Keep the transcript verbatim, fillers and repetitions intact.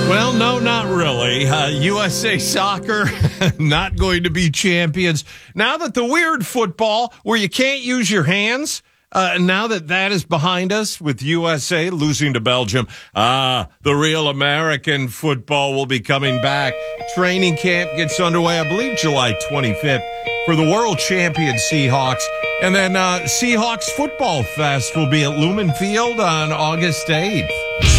Well, no, not really. Uh, U S A Soccer not going to be champions. Now that the weird football where you can't use your hands, uh, now that that is behind us with U S A losing to Belgium, ah, the real American football will be coming back. Training camp gets underway, I believe, July twenty-fifth for the world champion Seahawks. And then uh, Seahawks Football Fest will be at Lumen Field on August eighth.